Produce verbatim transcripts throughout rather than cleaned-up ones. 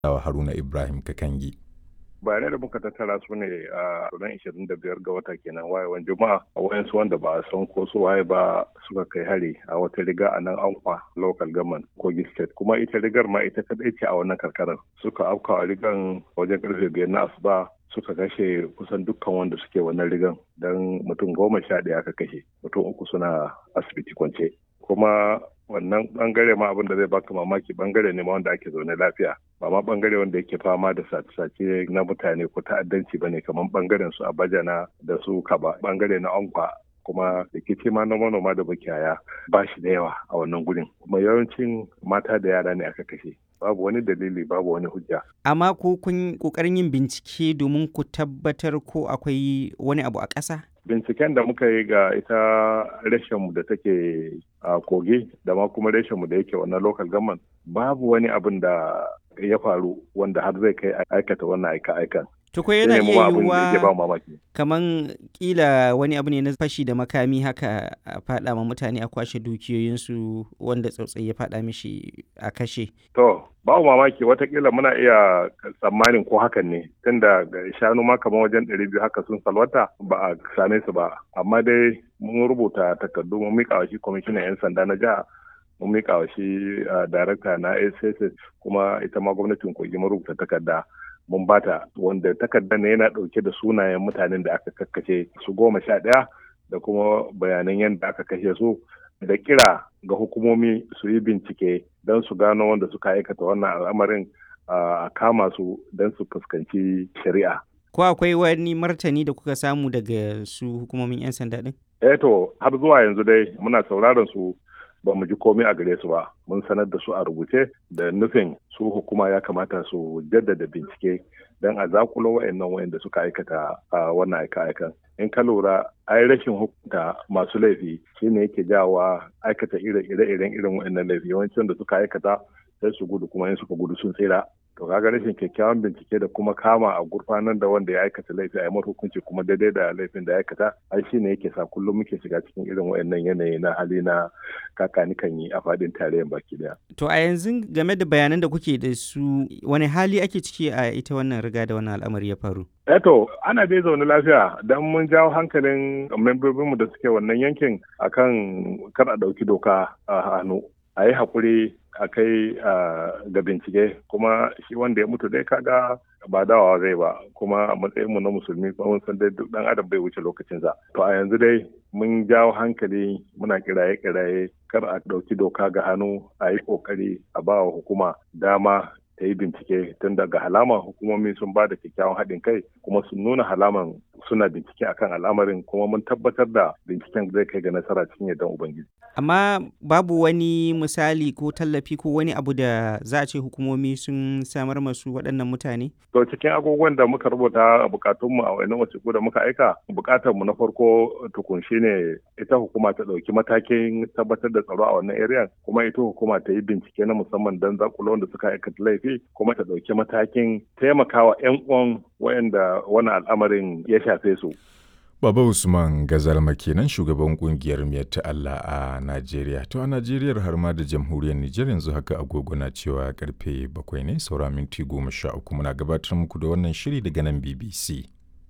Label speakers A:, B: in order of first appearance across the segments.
A: Haruna Ibrahim Kakangi.
B: Bayanai da muka tattara su ne a ranar ishirin da biyar ga wata kenan wayewan juma'a a wayansu wanda ba a san ko su waye ba suka kai hari a wata riga a nan Ankwa local government Kogi state, kuma ita rigar ma ita kadai ce a wannan karkarar. Suka afka a rigan wajen karfe biyar na asuba suka kashe kusan dukkan wanda suke wannan rigan, don mutum goma sha ɗaya aka kashe, mutum uku suna asibiti kwance. Kuma wannan bangare ma abin da zai baka mamaki bangare ne ma wanda ake zaune lafiya, ba ma bangare wanda yake fama da sace-sace na mutane ko ta'addanci bane kamar bangaren su Abajana da su Kaba, bangare na Ankwa. Kuma rikici ma na manoma da makiyaya ba shi da yawa a wannan gurin, kuma yawancin mata da yara ne aka kashe. Babu wani dalili, babu wani hujja.
C: Amma ko kun kokarin yin bincike domin ku tabbatar ko akwai wani abu a ƙasa?
B: Binciken da muka yi ga ita reshenmu da take a Kogi da ma kuma reshenmu da yake wannan local government, babu wani abin da ya faru wanda har zai kai aikata wannan aika-aikan.
C: Tuko yana iya yiwuwa kaman kila wani abu ne na fashi da makami haka a faɗa ma mutane a kwashe dukiyoyinsu wanda tsautsayi ya faɗa mishi a kashe.
B: To, babu mamaki watakila muna iya tsammanin ko hakan ne, tunda shanu ma kamar wajen ɗari biyu haka sun salwata ba a same su ba. Amma dai mun rubuta takardu mun miƙa wa shi kwamishinan 'yan sanda na jiha, mun miƙa wa shi darakta na S S S, kuma ita ma gwamnatin Kogi mun rubuta takarda mun bata, wanda takardar ne yana ɗauke da sunayen mutanen da aka kakkace su goma sha ɗaya da kuma bayanan yadda aka kashe su, da kira ga hukumomi su yi bincike don su gano wanda suka aikata wannan al'amarin a kama su don su fuskanci shari'a.
C: Ko akwai wani martani da kuka samu daga su hukumomin 'yan sanda ɗin?
B: Eh to, har zuwa yanzu dai muna sauraron su, ba mu ji komai a gare su ba. Mun sanar da su a rubuce da nufin su hukuma ya kamata su jaddada bincike don a zakulo wa'annan wa'anda suka aikata a wannan aika-aikan. In ka lura, ai rashin hukunta masu laifi shine yake jawa aikata ire-iren irin wa'annan laifi. Yawancin da suka aikata sai su gudu, kuma in suka gudu sun tsira. To kaga rashin kyakkyawan bincike da kuma kama a gurfanar da wanda ya aikata laifi a yi hukunci kuma daidai da laifin da ya aikata, ai shine yake sa kullum muke shiga cikin irin wayannan yanayi na hali na kakani kan yi a fadin tarayyar baki daya.
C: To a yanzu game da bayanan da kuke da su, wani hali ake ciki a ita wannan riga da wannan al'amari ya faru?
B: Eh to, ana dai zaune lafiya, dan mun jawo hankalin membobinmu da suke wannan yankin akan kar a ɗauki doka a hannu. A yi haƙuri a kai ga bincike, kuma shi wanda ya mutu dai kaga ba dawa zai ba, kuma a matsayinmu na musulmi kuma mun san dai duk ɗan adam bai wuce lokacinsa. To a yanzu dai mun jawo hankali, muna kiraye-kiraye kar a ɗauki doka ga hannu, a yi ƙoƙari a ba wa hukuma dama ta yi bincike, tun daga halama hukumomi sun ba da kyakkyawan haɗin kai kuma sun nuna halaman suna bincike akan al'amarin, kuma mun tabbatar da binciken zai kai ga nasara cikin yardan Ubangiji.
C: Amma babu wani misali ko tallafi ko wani abu da za a ce hukumomi sun samar masu waɗannan mutane?
B: To cikin agogon da muka rubuta bukatunmu a wannan wasiƙu da muka aika, bukatarmu na farko tukun shine ita hukuma ta ɗauki matakin tabbatar da tsaro a wannan area, kuma ita hukuma ta yi bincike na musamman don zakulo wanda suka aikata laifi, kuma ta ɗauki matakin taimakawa 'yan uwan wayanda wannan al'amarin ya shafe su.
A: Baba Usman Gazalma kenan, shugaban kungiyar Miyar ta Allah a Najeriya. To a Najeriya har ma da jamhuriyar Nijar yanzu haka agogo na cewa karfe bakwai ne saura minti goma sha uku, muna gabatar muku da wannan shiri daga nan B B C.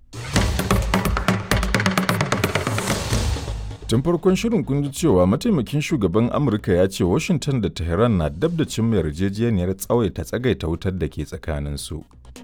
A: Tun farkon shirin kun ji cewa mataimakin shugaban Amurka ya ce Washington da Tehran na dab da cimma yarjejeniyar tsawaita tsagaita wutar da ke tsakaninsu.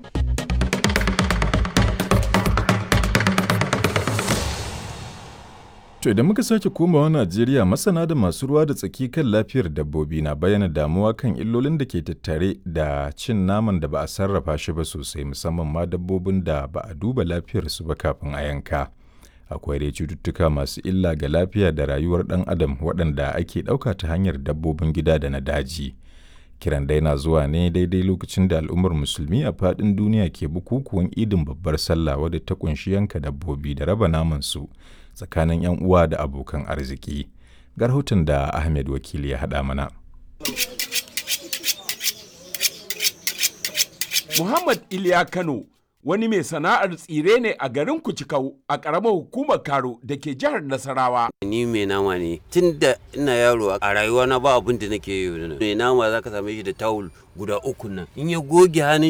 A: To idan muka sake komawa Najeriya, masana da masu ruwa da tsaki kan lafiyar dabbobi na bayyana damuwa kan illolin da ke tattare da cin naman da ba a sarrafa shi ba sosai, musamman ma dabbobin da ba a duba lafiyarsu ba kafin a yanka. Akwai dai cututtuka masu illa ga lafiya da rayuwar ɗan adam waɗanda ake ɗauka ta hanyar dabbobin gida da na daji. Kiran dai na zuwa ne daidai lokacin da al'ummar musulmi a faɗin duniya ke bukukuwan idin babbar sallah wadda ta ƙunshi yanka dabbobi da raba naman su tsakanin 'yan uwa da abokan arziki. Ga rahoton da Ahmed Wakili ya haɗa mana.
D: Muhammad Iliya Kano wani mai sana'ar tsire ne a garin Kucikau a ƙaramar hukumar Karo da ke jihar Nasarawa.
E: Ni mai nama ne tun da ina yaro a rayuwa na ba abin da nake yi. Mai nama za ka same shi da tawul guda uku nan. In ya goge hannun